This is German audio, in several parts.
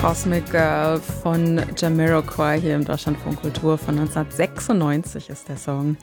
Cosmic Girl von Jamiroquai hier im Deutschlandfunk Kultur von 1996 ist der Song.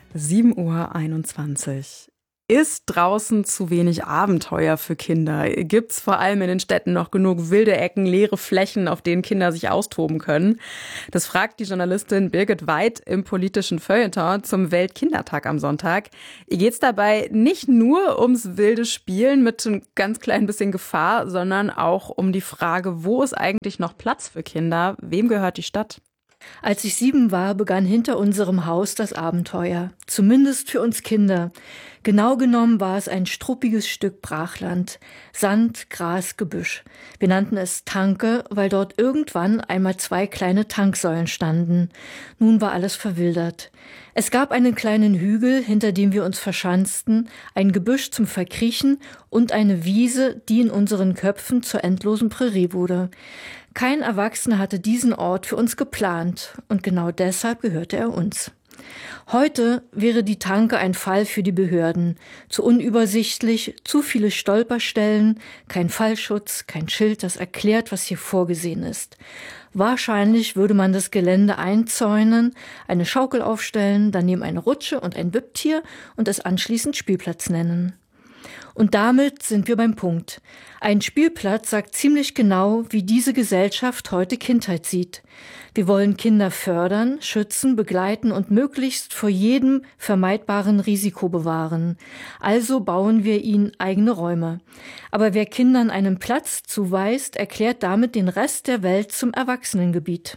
7:21 Uhr. Ist draußen zu wenig Abenteuer für Kinder? Gibt's vor allem in den Städten noch genug wilde Ecken, leere Flächen, auf denen Kinder sich austoben können? Das fragt die Journalistin Birgit Weid im politischen Feuilleton zum Weltkindertag am Sonntag. Ihr geht's dabei nicht nur ums wilde Spielen mit ein ganz klein bisschen Gefahr, sondern auch um die Frage, wo ist eigentlich noch Platz für Kinder? Wem gehört die Stadt? Als ich 7 war, begann hinter unserem Haus das Abenteuer. Zumindest für uns Kinder. Genau genommen war es ein struppiges Stück Brachland. Sand, Gras, Gebüsch. Wir nannten es Tanke, weil dort irgendwann einmal 2 kleine Tanksäulen standen. Nun war alles verwildert. Es gab einen kleinen Hügel, hinter dem wir uns verschanzten, ein Gebüsch zum Verkriechen und eine Wiese, die in unseren Köpfen zur endlosen Prärie wurde. Kein Erwachsener hatte diesen Ort für uns geplant und genau deshalb gehörte er uns. Heute wäre die Tanke ein Fall für die Behörden. Zu unübersichtlich, zu viele Stolperstellen, kein Fallschutz, kein Schild, das erklärt, was hier vorgesehen ist. Wahrscheinlich würde man das Gelände einzäunen, eine Schaukel aufstellen, daneben eine Rutsche und ein Wipptier und es anschließend Spielplatz nennen. Und damit sind wir beim Punkt. Ein Spielplatz sagt ziemlich genau, wie diese Gesellschaft heute Kindheit sieht. Wir wollen Kinder fördern, schützen, begleiten und möglichst vor jedem vermeidbaren Risiko bewahren. Also bauen wir ihnen eigene Räume. Aber wer Kindern einen Platz zuweist, erklärt damit den Rest der Welt zum Erwachsenengebiet.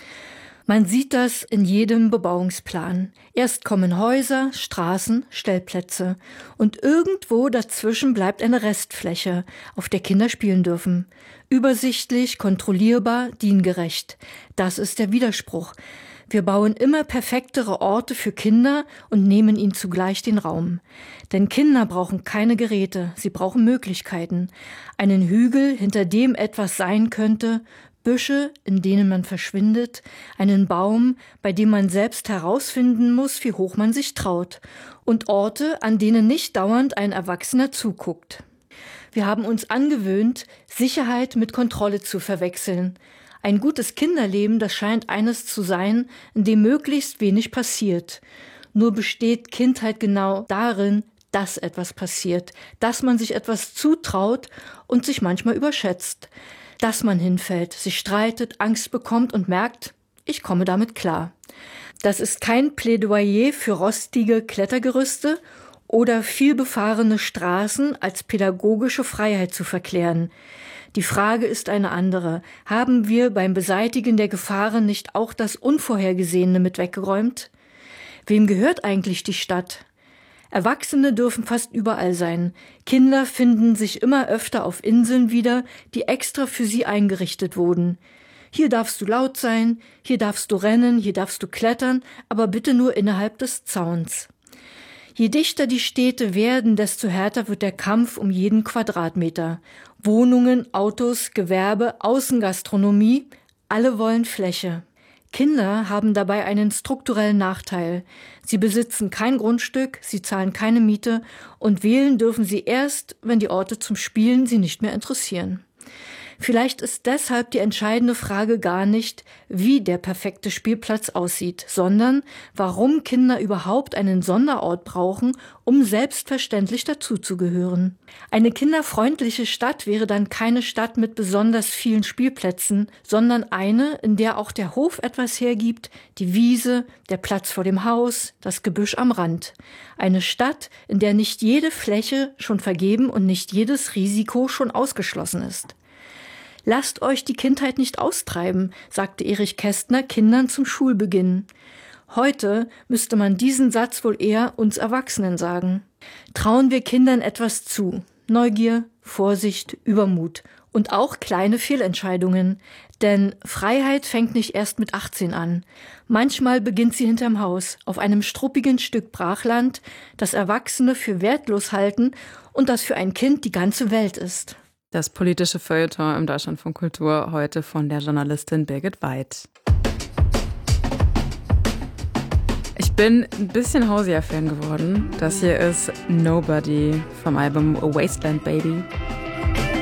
Man sieht das in jedem Bebauungsplan. Erst kommen Häuser, Straßen, Stellplätze. Und irgendwo dazwischen bleibt eine Restfläche, auf der Kinder spielen dürfen. Übersichtlich, kontrollierbar, diengerecht. Das ist der Widerspruch. Wir bauen immer perfektere Orte für Kinder und nehmen ihnen zugleich den Raum. Denn Kinder brauchen keine Geräte, sie brauchen Möglichkeiten. Einen Hügel, hinter dem etwas sein könnte, Büsche, in denen man verschwindet, einen Baum, bei dem man selbst herausfinden muss, wie hoch man sich traut, und Orte, an denen nicht dauernd ein Erwachsener zuguckt. Wir haben uns angewöhnt, Sicherheit mit Kontrolle zu verwechseln. Ein gutes Kinderleben, das scheint eines zu sein, in dem möglichst wenig passiert. Nur besteht Kindheit genau darin, dass etwas passiert, dass man sich etwas zutraut und sich manchmal überschätzt. Dass man hinfällt, sich streitet, Angst bekommt und merkt, ich komme damit klar. Das ist kein Plädoyer für rostige Klettergerüste oder vielbefahrene Straßen als pädagogische Freiheit zu verklären. Die Frage ist eine andere. Haben wir beim Beseitigen der Gefahren nicht auch das Unvorhergesehene mit weggeräumt? Wem gehört eigentlich die Stadt? Erwachsene dürfen fast überall sein. Kinder finden sich immer öfter auf Inseln wieder, die extra für sie eingerichtet wurden. Hier darfst du laut sein, hier darfst du rennen, hier darfst du klettern, aber bitte nur innerhalb des Zauns. Je dichter die Städte werden, desto härter wird der Kampf um jeden Quadratmeter. Wohnungen, Autos, Gewerbe, Außengastronomie, alle wollen Fläche. Kinder haben dabei einen strukturellen Nachteil. Sie besitzen kein Grundstück, sie zahlen keine Miete und wählen dürfen sie erst, wenn die Orte zum Spielen sie nicht mehr interessieren. Vielleicht ist deshalb die entscheidende Frage gar nicht, wie der perfekte Spielplatz aussieht, sondern warum Kinder überhaupt einen Sonderort brauchen, um selbstverständlich dazuzugehören. Eine kinderfreundliche Stadt wäre dann keine Stadt mit besonders vielen Spielplätzen, sondern eine, in der auch der Hof etwas hergibt, die Wiese, der Platz vor dem Haus, das Gebüsch am Rand. Eine Stadt, in der nicht jede Fläche schon vergeben und nicht jedes Risiko schon ausgeschlossen ist. Lasst euch die Kindheit nicht austreiben, sagte Erich Kästner Kindern zum Schulbeginn. Heute müsste man diesen Satz wohl eher uns Erwachsenen sagen. Trauen wir Kindern etwas zu. Neugier, Vorsicht, Übermut und auch kleine Fehlentscheidungen. Denn Freiheit fängt nicht erst mit 18 an. Manchmal beginnt sie hinterm Haus, auf einem struppigen Stück Brachland, das Erwachsene für wertlos halten und das für ein Kind die ganze Welt ist. Das politische Feuilleton im Deutschlandfunk Kultur heute von der Journalistin Birgit Weid. Ich bin ein bisschen Hausia-Fan geworden. Das hier ist Nobody vom Album A Wasteland Baby.